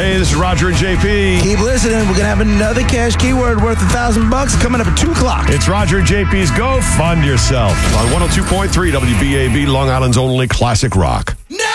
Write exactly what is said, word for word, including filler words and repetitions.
Hey, this is Roger and J P. Keep listening. We're going to have another cash keyword worth a thousand bucks coming up at two o'clock. It's Roger and J P's Go Fund Yourself on one oh two point three W B A B, Long Island's only classic rock.